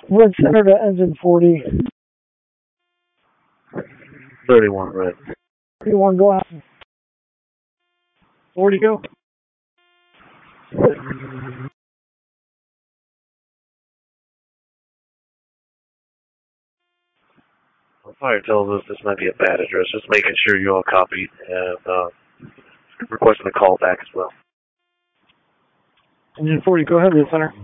Red Center to engine 40. 31 red. 31, go ahead. 40 go. Fire tells us this might be a bad address. Just making sure you all copied and requesting a call back as well. Engine 40, go ahead, Red Center.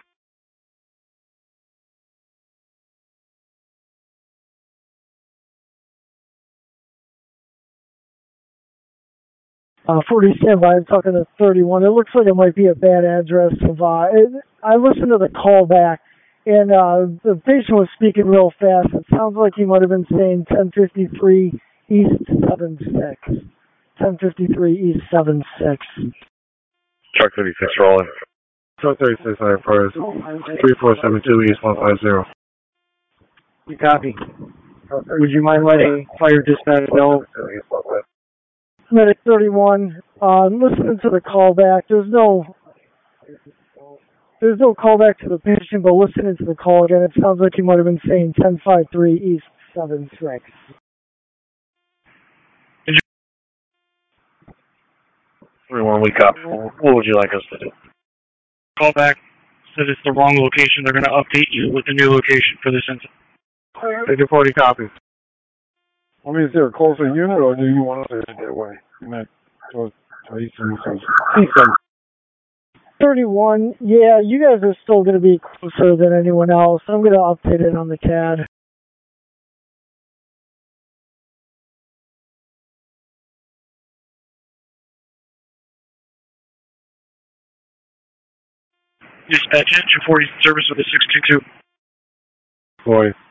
Uh, 40 standby, I'm talking to 31. It looks like it might be a bad address. I listened to the call back, and the patient was speaking real fast. It sounds like he might have been saying 1053 East 76. 1053 East 76. Truck 36 rolling. Truck 36 on first. 3472 East 150. You copy. Would you mind letting fire dispatch know? Medic 31, listening to the callback. There's no callback to the patient, but listening to the call again, it sounds like he might have been saying 1053 East 76. 31, we copy. What would you like us to do? Call back. Said it's the wrong location. They're going to update you with the new location for this incident. Take 40 copies. I mean, is there a closer unit, or do you want us to head that way? Towards Eastern. 31, yeah, you guys are still going to be closer than anyone else. I'm going to update it on the CAD. Dispatch engine 40 service with a 622. 40.